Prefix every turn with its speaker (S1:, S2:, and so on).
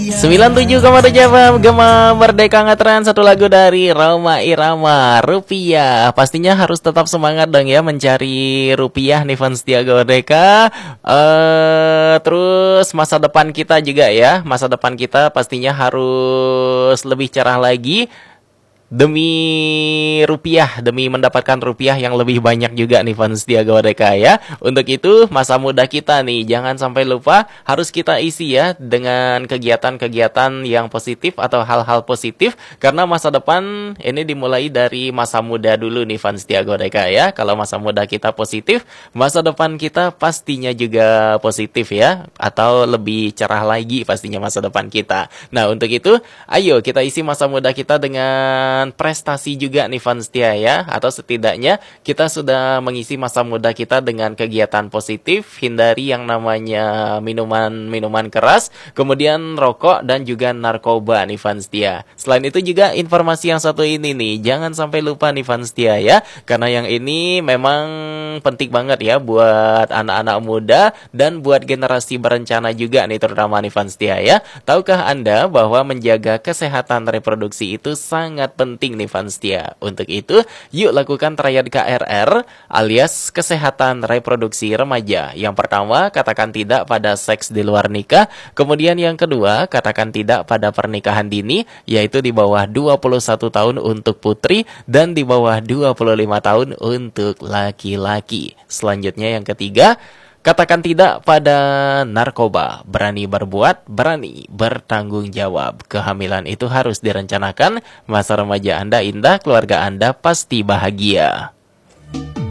S1: 97,7 FM Gema Merdeka Ngetren. Satu lagu dari Roma Irama, Rupiah. Pastinya harus tetap semangat dong ya mencari rupiah nih fans Tiaga Merdeka. Terus masa depan kita juga ya, masa depan kita pastinya harus lebih cerah lagi demi rupiah, demi mendapatkan rupiah yang lebih banyak juga nih fans Tiaga Merdeka ya. Untuk itu masa muda kita nih jangan sampai lupa harus kita isi ya dengan kegiatan-kegiatan yang positif atau hal-hal positif, karena masa depan ini dimulai dari masa muda dulu nih fans Tiaga Merdeka ya. Kalau masa muda kita positif, masa depan kita pastinya juga positif ya, atau lebih cerah lagi pastinya masa depan kita. Nah untuk itu ayo kita isi masa muda kita dengan prestasi juga nih fans Tia ya, atau setidaknya kita sudah mengisi masa muda kita dengan kegiatan positif, hindari yang namanya minuman keras, kemudian rokok dan juga narkoba nih fans Tia. Selain itu juga informasi yang satu ini nih, jangan sampai lupa nih fans Tia ya, karena yang ini memang penting banget ya buat anak-anak muda dan buat generasi berencana juga nih, terutama nih fans Tia ya. Tahukah Anda bahwa menjaga kesehatan reproduksi itu sangat penting nih fans Tia. Untuk itu, yuk lakukan triad KRR alias kesehatan reproduksi remaja. Yang pertama, katakan tidak pada seks di luar nikah. Kemudian yang kedua, katakan tidak pada pernikahan dini, yaitu di bawah 21 tahun untuk putri dan di bawah 25 tahun untuk laki-laki. Selanjutnya yang ketiga, katakan tidak pada narkoba. Berani berbuat, berani bertanggung jawab. Kehamilan itu harus direncanakan. Masa remaja Anda indah, keluarga Anda pasti bahagia.